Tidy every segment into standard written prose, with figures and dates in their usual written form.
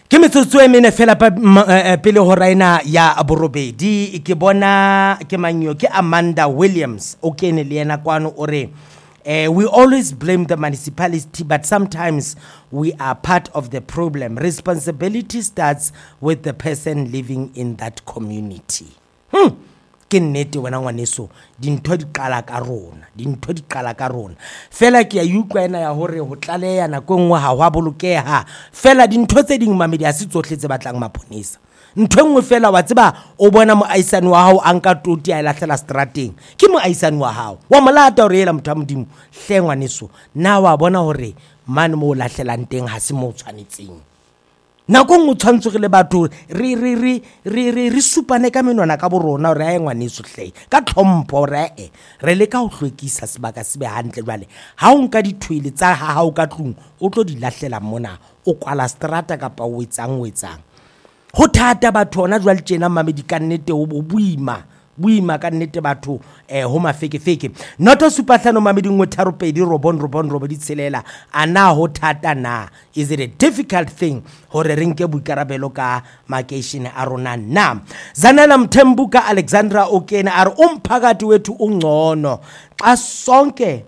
Ke metsotso e mene fela pele ho raina ya borobedi ke bona ke manyo ke Amanda Williams o kene le yena kwano ore we always blame the municipality, but sometimes we are part of the problem. Responsibility starts with the person living in that community. Ke nnete wena ngwaneso dintho di qala ka rona fela ke ya utlwa ena ya hore ho tlaleya nako engwe ha wa bolokeha fela dintho tse ding mamedi a se tsohle tse batlang maponesa ntho engwe fela wa tseba o bona moaisane wa hao anka toti a lahlela strateng ke moaisane wa hao wa molata hore ela motho a modimo hle ngwaneso na wa bona hore mane mo lahlelang teng ha se mo tshwanetseng nako ngwe tshwantsogile batho re supane ka menwana ka borona re a ngwaneso hle ka tlhompho re le ka ho hlwekisa sebaka se be hantle jwale ha o nka dithuile tsa hao ka tlung o tlo di lahlela mona o kwala strata kapa o etsang ho thata batho ona jwale tjena mamedi ka nnete o buima ka nnete batho ho mafekefeke noto supahlano mamedi ngwe tharo pedi robon di tshelela ana ho thata na is it a difficult thing hore re nke boikarabelo ka makeishene a rona na Zanele Mthembuka Alexandra okena are umphakathi wethu ungcono xa sonke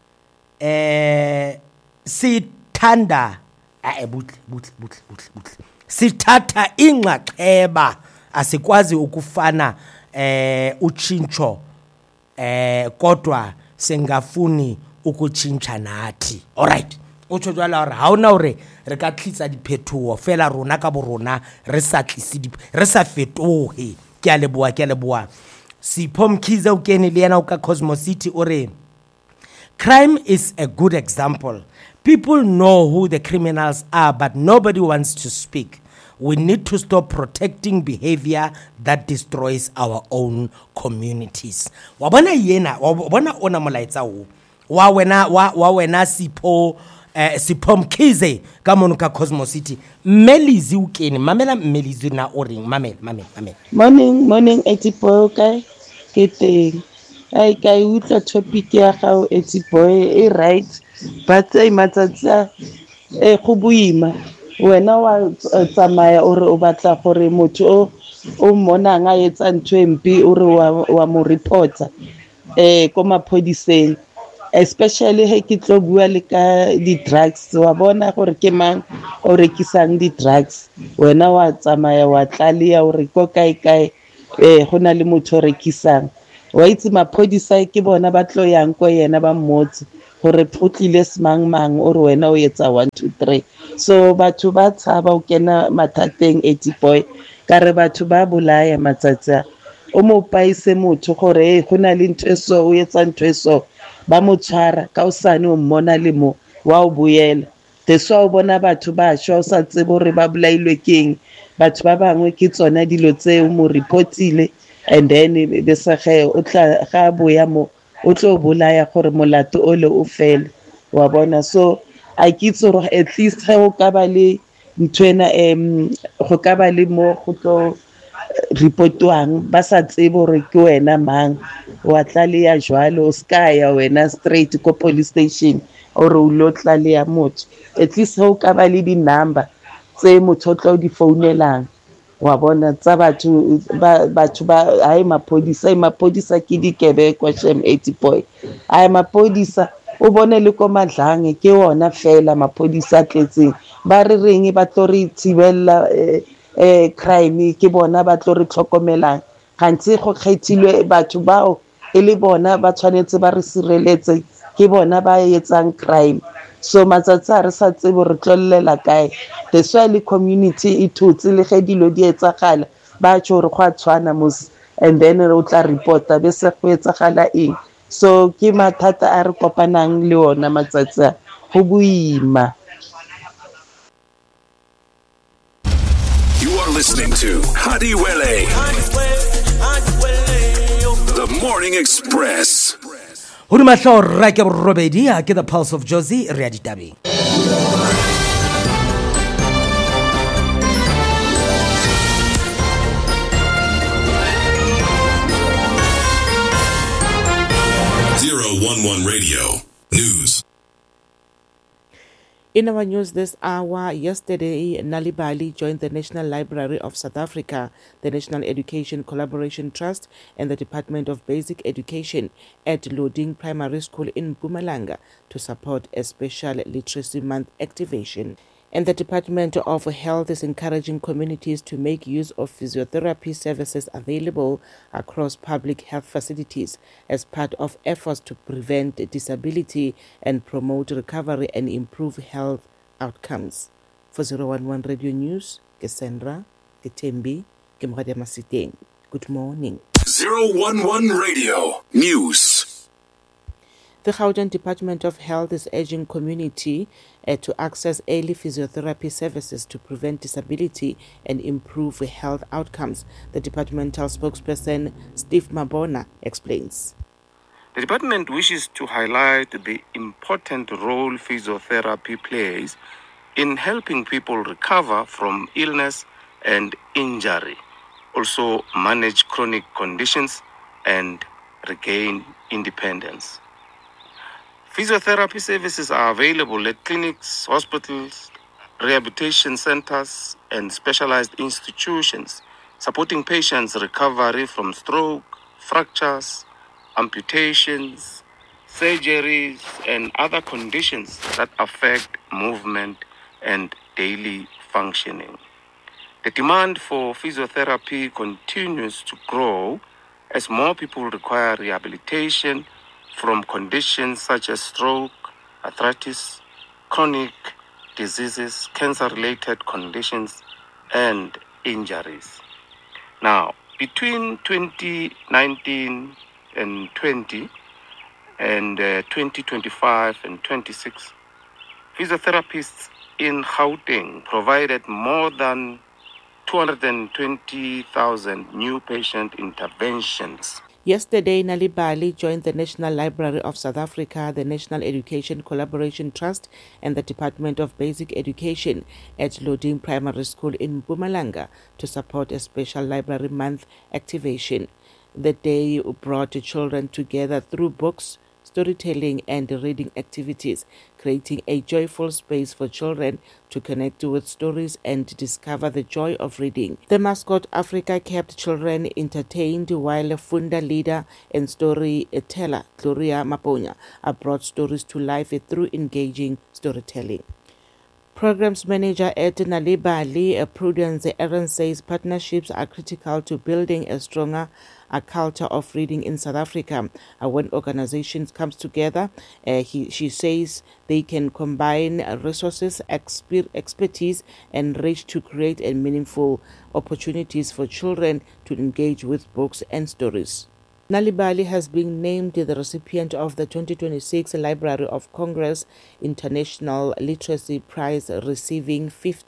sithanda butle sithatha inxaxheba asikwazi ukufana uchincho kodwa sengafuni ukuchincha nathi alright utsho jwala hore ha ona hore re ka tlisa diphethoho fela rona ka borona re sa fetohe ke a leboa Sipho Mkhize o kene le yena o ka Cosmos City ore crime is a good example. People know who the criminals are, but nobody wants to speak. We need to stop protecting behavior that destroys our own communities. Wabona ona molaetsa o wa wena Sipho Mkhize ka mono ka Cosmos City Melizi ukene mamela Melizi na oring mamela morning Etipo kai ke teng ai ka utla topic ya gago Etipo right but matsatsa go buima wena wa tsamaya ore o batla gore motho o monang a etsa ntho empi ore wa mo reporta ko maphodiseng especially he ke tlo bua le ka di drugs wa bona gore ke mang o rekisang di drugs wena wa tsamaya wa tlalia ore ko kae gona le motho rekisang wa itse maphodisa ke bona ba tlo yang ko yena ba mmotse gore phutlile semang ore wena o etsa 1 2 3 so batho ba tshaba o kena mathateng Etiboy ka re batho ba bolaya matsatsa o mo paise motho gore gona le ntwe so o etsa ntwe so ba mo tshwara ka usane o mmona le mo wa o boela teswa o bona batho ba shwa o sa tsebo re ba bolailwe keng batho ba bangwe ke tsona dilo tse o mo reportile and then be sa o tla ga boya mo o tlo bolaya gore molato ole o fele wa bona so a kitso at least ga o ka ba le ntwena go ka ba le mo go tlo reportwang ba sa tsebo re ke wena mang wa tlale ya jwalo o ska ya wena straight ko police station or o lo tlale ya motho at least ho ka ba le di number tse motho tlo di phounelang wa bona tsa batho ba ai mapodisa ke di kebe kwa shem Etiboy ai mapodisa o bone le ko madlange ke ona fela mapodisa tletseng ba re reng ba tlo re tsibella crime ke bona ba tlo re tlhokomelang gantsi go kgethilwe batho bao le bona ba tshwanetse ba re sireletse ke bona ba etsang crime so matsatsa re sa tsebo re tlollela kae the swali community itutsi le ge dilo di etsagala ba tšo re go tshwana mos and then re o tla reporta be se go etsagala eng so ke mathata a re kopanang le ona matsatsa go buima. You are listening to Hadiwele, The Morning Express. Huduma hlora ke robedi ke the Pulse of Josie re a ditabeng. Zero 1-1 Radio News. In our news this hour, yesterday, Nalibali joined the National Library of South Africa, the National Education Collaboration Trust, and the Department of Basic Education at Loding Primary School in Mpumalanga to support a special Literacy Month activation. And the Department of Health is encouraging communities to make use of physiotherapy services available across public health facilities as part of efforts to prevent disability and promote recovery and improve health outcomes. For 011 Radio News, Cassandra, Ketembi, Kemrade Masiteng. Good morning. 011 Radio News. The Gauteng Department of Health is urging community to access early physiotherapy services to prevent disability and improve health outcomes. The departmental spokesperson, Steve Mabona, explains. The department wishes to highlight the important role physiotherapy plays in helping people recover from illness and injury, also manage chronic conditions and regain independence. Physiotherapy services are available at clinics, hospitals, rehabilitation centers, and specialized institutions, supporting patients' recovery from stroke, fractures, amputations, surgeries, and other conditions that affect movement and daily functioning. The demand for physiotherapy continues to grow as more people require rehabilitation from conditions such as stroke, arthritis, chronic diseases, cancer-related conditions, and injuries. Now, between 2019 and 20 and 2025 and 26, physiotherapists in Gauteng provided more than 220,000 new patient interventions. Yesterday, Nalibali joined the National Library of South Africa, the National Education Collaboration Trust, and the Department of Basic Education at Loding Primary School in Mpumalanga to support a special Library Month activation. The day brought children together through books, storytelling, and reading activities, creating a joyful space for children to connect with stories and discover the joy of reading. The mascot Africa kept children entertained while Funda leader and storyteller Gloria Maponya brought stories to life through engaging storytelling. Programs Manager at Nalibali, Prudence Aaron, says partnerships are critical to building a stronger culture of reading in South Africa. When organizations come together, she says they can combine resources, expertise, and reach to create meaningful opportunities for children to engage with books and stories. Nalibali has been named the recipient of the 2026 Library of Congress International Literacy Prize, receiving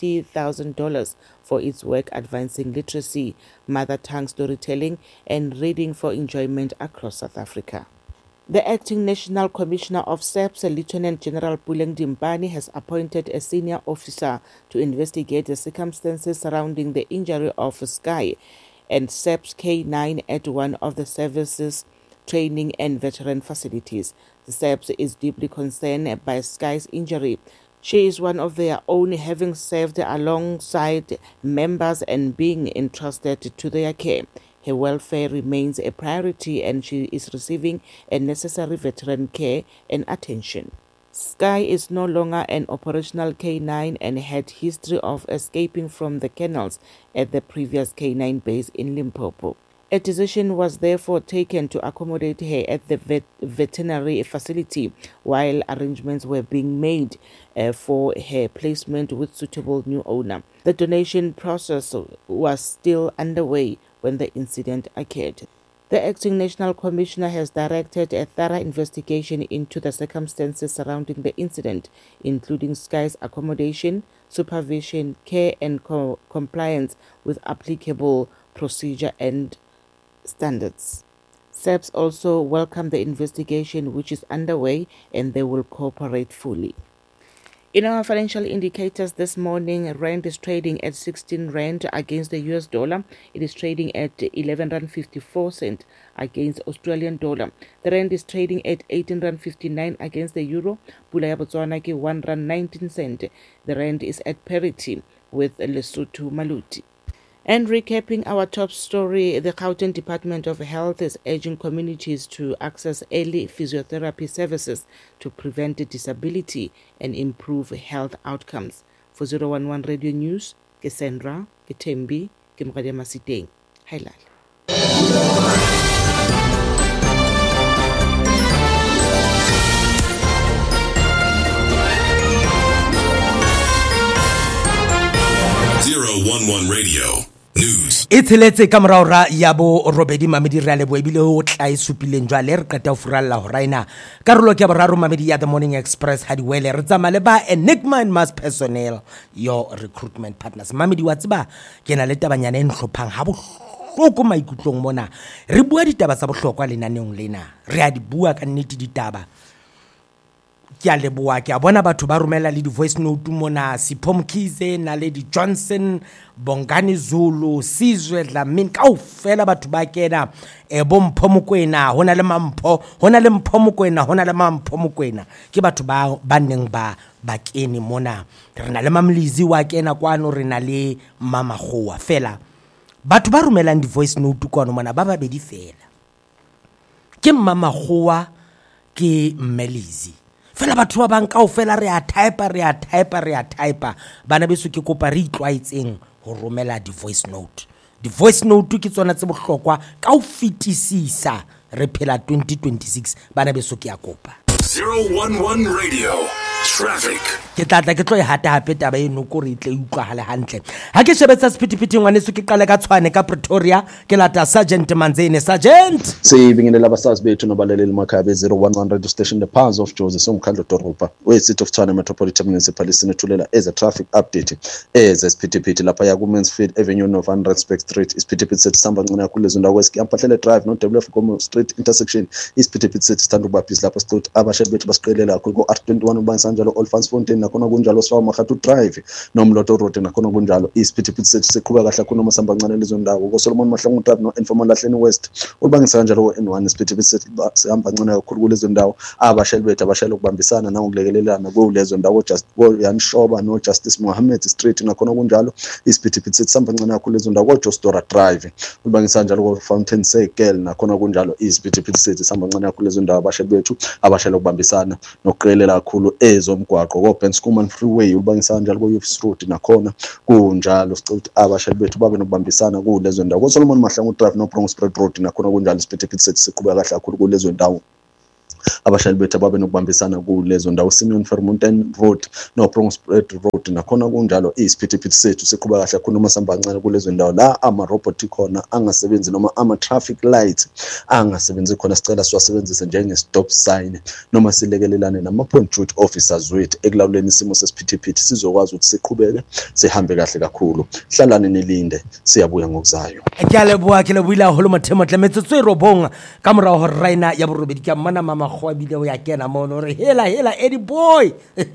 $50,000 for its work advancing literacy, mother tongue storytelling, and reading for enjoyment across South Africa. The acting National Commissioner of SAPS, Lieutenant General Puleng Dimpani, has appointed a senior officer to investigate the circumstances surrounding the injury of Sky and SAPS K9 at one of the service's training and veteran facilities. The SAPS is deeply concerned by Sky's injury. She is one of their own, having served alongside members and being entrusted to their care. Her welfare remains a priority and she is receiving a necessary veteran care and attention. Sky is no longer an operational K9 and had history of escaping from the kennels at the previous K9 base in Limpopo. A decision was therefore taken to accommodate her at the veterinary facility while arrangements were being made for her placement with suitable new owner. The donation process was still underway when the incident occurred. The acting National Commissioner has directed a thorough investigation into the circumstances surrounding the incident, including Sky's accommodation, supervision, care, and compliance with applicable procedure and standards. SAPS also welcomed the investigation which is underway and they will cooperate fully. In our financial indicators this morning, Rand is trading at 16 Rand against the US dollar. It is trading at 11 Rand 54 cent against Australian dollar. The Rand is trading at 18 Rand 59 against the euro. Pula ya Botswana ke 1 Rand 19 cent. The Rand is at parity with Lesotho Maluti. And recapping our top story, the Gauteng Department of Health is urging communities to access early physiotherapy services to prevent disability and improve health outcomes. For 011 Radio News, ke Sandra, ke Thembi, ke Mokgadi Masiteng. Hi Lala. 011 Radio News. Itseletse ka moraora ya bo Robedi Mamedi re a lebo ebile o tla e supileng jwa le re qeta o furalla ho raina karolo ke boraro Mamedi ya The Morning Express hadiwele re tsama le ba Enigma and Mass Personnel your recruitment partners. Mamedi wa tseba ke na le tabanyana en hlophang ha bohloko maikutlong mona re bua ditaba tsa bohlokwa lenaneng lena re a di bua ka nnete ditaba ke a leboa ke a bona batho ba romela le di voice note mona Sipho Mkhize na le di Johnson Bongani Zulu Sizwe Dlamini kaofela batho ba kena bo Mpho Mokoena hona le Mampho hona le Mpho Mokoena hona le Mampho Mokoena ke batho ba neng ba kene mona re na le Mamlizi wa kena kwano re na le Mama Khoa fela batho ba romelang di voice note kwano mona ba babedi fela ke Mama Khoa ke Mmelizi fela batho ba bang kaofela re a type bana beso ke kopa re itlwaetseng ho romela di voice note ke tsona tse bohlokwa ka o fitisisa re phela 2026 bana beso ke a kopa 011 Radio Traffic. ke tlatla ke tlo e hata hape taba eno ko re tle utlwahale hantle ha ke shebetsa sephethephethe ngwaneso ke qale ka tshwane ka Pretoria ke lata Sergeant Manzeni. Sergeant sibingelela abasazi bethu nabaleleli emakhaya be-011 radio station the powers of Joseph somkhandlo Doropa we-City of Tshwane Metropolitan Municipality sinethulela as a traffic update as isiphithiphithi lapha ya ku-Mansfield Avenue no Van Rensburg Street isiphithiphithi sethi sihamba ncane kakhulu lezo ndawo kwesikiyampahlele drive no WF Gomo Street intersection isiphithiphithi sethi sithanda ukubabhizi lapho sicotha abashayeli bethu basiqelela kakhulu ko-R21 ubangisanjalo Olfans Fontaine nakhona kunjalo Swawa Makhatu Drive noMloto Road nakhona kunjalo isiphithiphithi sethi siqhubeka kahle kakhulu noma sihamba ncane lezo ndawo ko-Solomon Mahlangu Drive no Informal Lahleni West ulubangisa kanjalo ko-N1 isiphithiphithi sethi sihamba ncane kakhulu kulezo ndawo abashayeli bethu abashayela ukubambisana nangokulekelelana kulezo ndawo just Yan Shoba no Justice Mohammed Street nakhona kunjalo isiphithiphithi sethi sihamba ncane kakhulu lezo ndawo ko-Jostora Drive ulubangisa kanjalo ko-Fountain Circle nakhona kunjalo isiphithiphithi sethi sihamba ncane kakhulu lezo ndawo abashayeli bethu abashayela ukubambisana nokuqelela kakhulu ezomgwaqo ko-Ben Schoeman Freeway ulubangisa kanjalo ko-Youth Road nakhona kunjalo sicotha abashayeli bethu babe nokubambisana kulezo ndawo ko-Solomon Mahlangu Drive no Bronxspread Road nakhona kunjalo isiphithiphithi sethi siqhubeka kahle kakhulu kulezo ndawo abashayeli bethu babe nokubambisana kulezo ndawo Simeon Vermonten Road no Bronxspread Road nakhona kunjalo isiphithiphithi sethu siqhubeka kahle kakhulu noma sihamba kancane kulezo ndawo la ama-robot khona angasebenzi noma ama-traffic lights angasebenzi khona sicela siwasebenzise njenge-stop sign noma silekelelane nama-point route officers wethu ekulawuleni isimo sesiphithiphithi sizokwazi ukuthi siqhubeke sihambe kahle kakhulu hlalane nilinde siyabuya ngokuzayo ke a leboa ke leboile haholo Mothemo Tlemetsotso e robong ka morao ho raina ya borobedi ke mmana Mama Khoa bile o ya kena mono re hela Eddie boy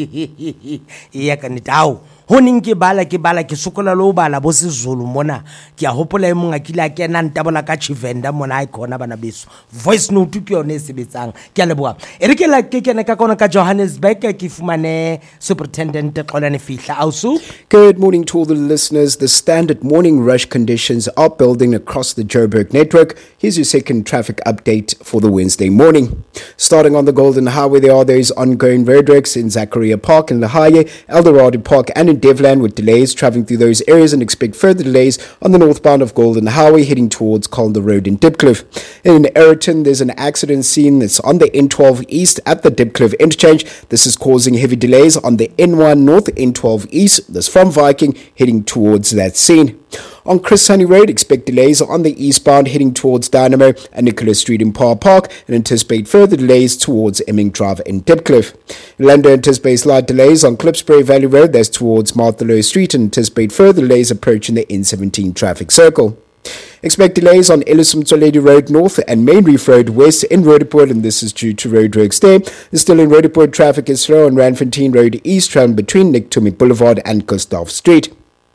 ya ka nitao ho ning ke bala ke sokola lo bala bo Sezulu mona ke a hopola e mong a kile a kena ntabola ka Chivenda mona ai khona bana beso voice note ke yone e sebetsang ke a leboa e re ke la ke kena ka kona ka Johannesburg ke fumane Superintendent Xolani Fihla ausu. Good morning to all the listeners. The standard morning rush conditions are building across the Joburg network. Here's your second traffic update for the Wednesday morning. Starting on the Golden Highway, there is ongoing roadworks in Zachariah Park in Lahaye, Eldorado Park and in Devland with delays travelling through those areas, and expect further delays on the northbound of Golden Highway heading towards Calder Road in Dipcliff. In Ayrton, there's an accident scene that's on the N12 East at the Dipcliff interchange. This is causing heavy delays on the N1 North, N12 East. This from Viking heading towards that scene. On Chris Honey Road, expect delays on the eastbound heading towards Dynamo and Nicholas Street in Parr Park, and anticipate further delays towards Emming Drive in Dipcliff. London anticipates slight delays on Klipsbury Valley Road, that's towards Martha Lowe Street, and anticipate further delays approaching the N17 traffic circle. Expect delays on Elisum-Tsoledi Road North and Main Reef Road West in Roodepoort, and this is due to roadworks there. Still in Roodepoort, traffic is slow on Randfontein Road East, traveling between Nick Tumi Boulevard and Gustav Street.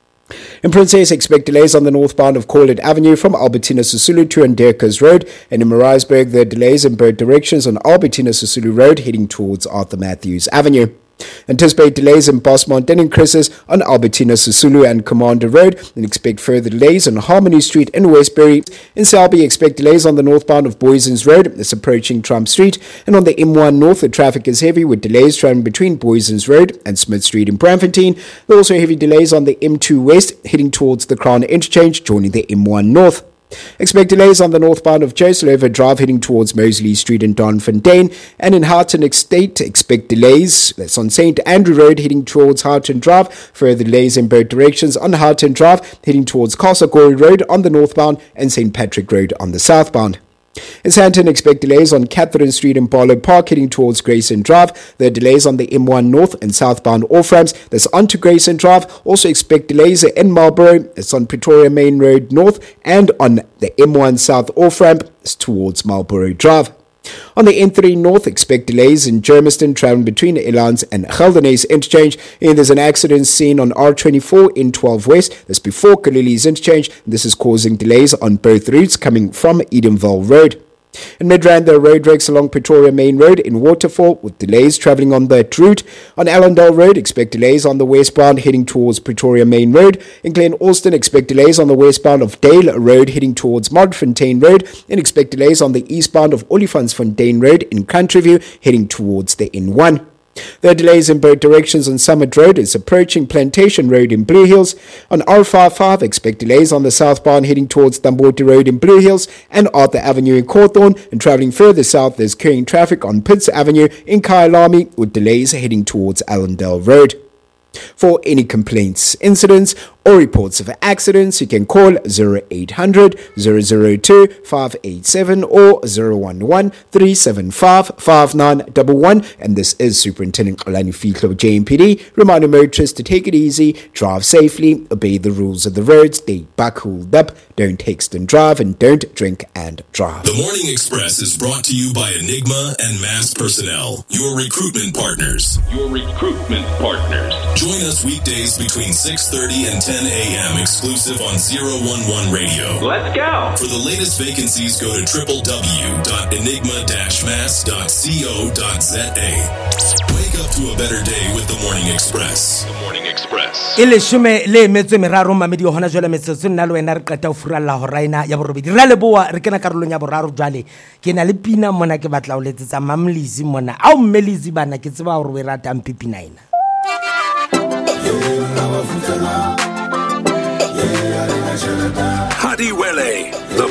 In Princess, expect delays on the northbound of Corlett Avenue from Albertina Sisulu to Anderkers Road, and in Maritzburg, there are delays in both directions on Albertina Sisulu Road heading towards Arthur Matthews Avenue. Anticipate delays in Bosmont and in Chris's on Albertina Sisulu and Commander Road, and expect further delays on Harmony Street in Westbury. In Selby, expect delays on the northbound of Boysons Road, it's approaching Trump Street, and on the M1 North, the traffic is heavy with delays traveling between Boysons Road and Smith Street in Braamfontein. There are also heavy delays on the M2 West heading towards the Crown Interchange, joining the M1 North. Expect delays on the northbound of Joselover Drive heading towards Mosley Street in Donfontein, and in Houghton Estate expect delays. That's on St. Andrew Road heading towards Houghton Drive. Further delays in both directions on Houghton Drive heading towards Castle Road on the northbound and St. Patrick Road on the southbound. In Sandton, expect delays on Catherine Street in Barlow Park heading towards Grayson Drive. There are delays on the M1 North and southbound off-ramps. That's onto Grayson Drive. Also expect delays in Marlborough. It's on Pretoria Main Road North and on the M1 South off-ramp towards Marlborough Drive. On the N3 North, expect delays in Germiston traveling between Elands and Geldenhuys Interchange. And there's an accident seen on R24 in 12 West. That's before Kalili's Interchange. This is causing delays on both routes coming from Edenville Road. In Midrand, there are roadworks along Pretoria Main Road in Waterfall with delays travelling on that route. On Allendale Road, expect delays on the westbound heading towards Pretoria Main Road. In Glen Alston, expect delays on the westbound of Dale Road heading towards Modfontein Road. And expect delays on the eastbound of Olifantsfontein Road in Countryview heading towards the N1. There are delays in both directions on Summit Road. It's approaching Plantation Road in Blue Hills. On R55, expect delays on the southbound heading towards Tamboti Road in Blue Hills and Arthur Avenue in Cawthorne. And travelling further south, there's carrying traffic on Pitts Avenue in Kyalami with delays heading towards Allendale Road. For any complaints, incidents, or reports of accidents, you can call 0800 002 587 or 011 375 5911. And this is Superintendent Olani Fihlo, JMPD, reminding motorists to take it easy, drive safely, obey the rules of the roads, stay back holed up, don't text and drive, and don't drink and drive. The Morning Express is brought to you by Enigma and Mass Personnel, your recruitment partners. Join us weekdays between 6:30 and 10 a.m. exclusive on 011 Radio. Let's go! For the latest vacancies, go to www.enigma-mass.co.za. Wake up to a better day with the Morning Express. Ile shume le metso meraro mamedi hona jwale metsotso nna le wena re qeta o furalla ho raina ya borobedi ra le boa re kena karolong ya boraro jwale ke na le pina mona ke batla o letsetsa Mamlizi mona au Mmelizi bana ke tseba hore we rata mpipi nine Hadi Wele, the